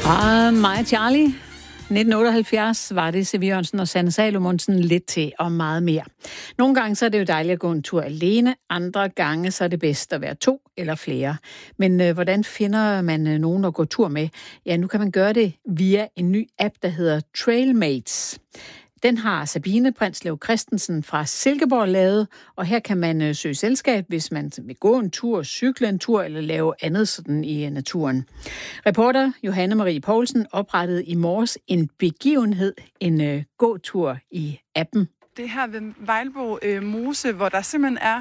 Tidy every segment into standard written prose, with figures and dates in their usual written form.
Og mig, Charlie. 1978 var det C.V. Jørgensen og Sanne Salomonsen lidt til og meget mere. Nogle gange så er det jo dejligt at gå en tur alene, andre gange så er det bedst at være 2 eller flere. Men hvordan finder man nogen at gå tur med? Ja, nu kan man gøre det via en ny app, der hedder Trailmates. Den har Sabine Prinsløv Christensen fra Silkeborg lavet, og her kan man søge selskab, hvis man vil gå en tur, cykle en tur eller lave andet sådan i naturen. Reporter Johanne Marie Poulsen oprettede i morges en begivenhed, en gåtur i appen. Det er her ved Vejlbo Mose, hvor der simpelthen er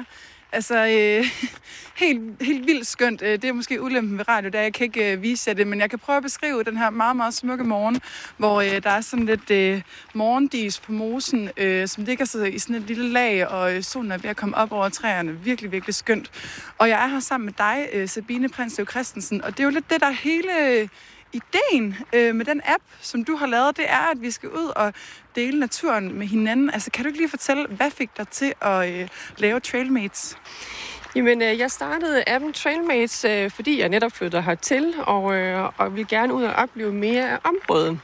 helt vildt skønt. Det er måske ulempen ved radio, der jeg kan ikke vise jer det, men jeg kan prøve at beskrive den her meget, meget smukke morgen, hvor der er sådan lidt morgendis på mosen, som ligger så i sådan et lille lag, og solen er ved at komme op over træerne. Virkelig, virkelig skønt. Og jeg er her sammen med dig, Sabine Prinsløv Christensen, og det er jo lidt det, der er hele ideen med den app, som du har lavet, det er, at vi skal ud og dele naturen med hinanden. Altså, kan du ikke lige fortælle, hvad fik dig til at lave Trailmates? Jamen, jeg startede appen Trailmates, fordi jeg netop flyttede hertil, og ville gerne ud og opleve mere af området.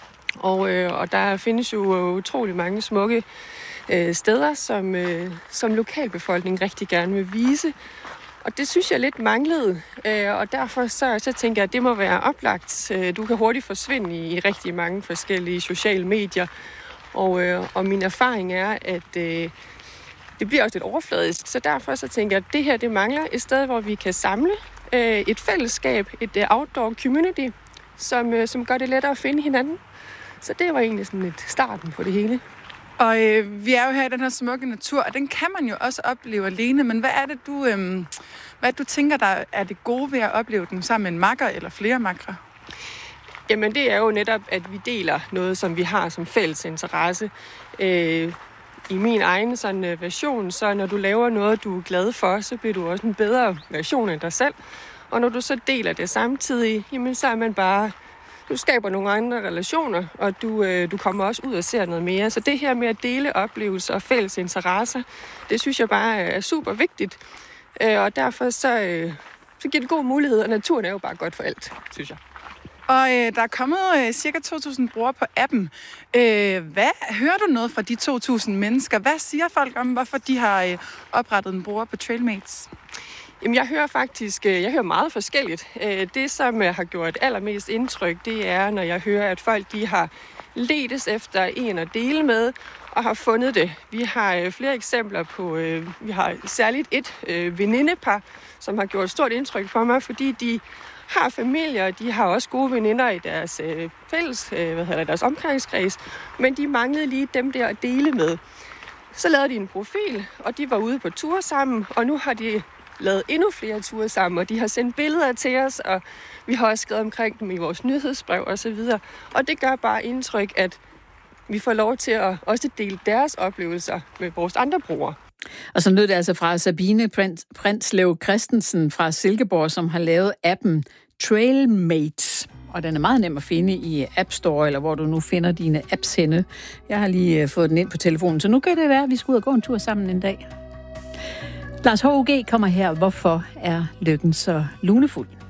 Og der findes jo utrolig mange smukke steder, som lokalbefolkningen rigtig gerne vil vise. Og det synes jeg lidt manglede, og derfor så tænker jeg, at det må være oplagt. Du kan hurtigt forsvinde i rigtig mange forskellige sociale medier, og min erfaring er, at det bliver også lidt overfladisk. Så derfor så tænker jeg, at det her det mangler et sted, hvor vi kan samle et fællesskab, et outdoor community, som gør det lettere at finde hinanden. Så det var egentlig sådan lidt starten på det hele. Og vi er jo her i den her smukke natur, og den kan man jo også opleve alene. Men hvad er det, du tænker, der er det gode ved at opleve den sammen med en makker eller flere makkere? Jamen det er jo netop, at vi deler noget, som vi har som fælles interesse. I min egen sådan, version, så når du laver noget, du er glad for, så bliver du også en bedre version af dig selv. Og når du så deler det samtidig, jamen så er man bare... Du skaber nogle andre relationer, og du kommer også ud og ser noget mere. Så det her med at dele oplevelser og fælles interesser, det synes jeg bare er super vigtigt. Og derfor så giver det god mulighed, og naturen er jo bare godt for alt, synes jeg. Og der er kommet cirka 2.000 brugere på appen. Hører du noget fra de 2.000 mennesker? Hvad siger folk om, hvorfor de har oprettet en bruger på Trailmates? Jamen, jeg hører meget forskelligt. Det, som har gjort allermest indtryk, det er, når jeg hører, at folk de har ledt efter en at dele med, og har fundet det. Vi har flere eksempler på, vi har særligt et venindepar, som har gjort stort indtryk på mig, fordi de har familier, de har også gode veninder i deres deres omgangskreds, men de manglede lige dem der at dele med. Så lavede de en profil, og de var ude på tur sammen, og nu har de lavet endnu flere ture sammen, og de har sendt billeder til os, og vi har også skrevet omkring dem i vores nyhedsbrev osv. Og det gør bare indtryk, at vi får lov til at også dele deres oplevelser med vores andre brugere. Og så lød det altså fra Sabine Prinsløv Christensen fra Silkeborg, som har lavet appen Trailmates. Og den er meget nem at finde i App Store, eller hvor du nu finder dine apps henne. Jeg har lige fået den ind på telefonen, så nu kan det være, at vi skal ud og gå en tur sammen en dag. Lars H.O.G. kommer her. Hvorfor er lykken så lunefuld?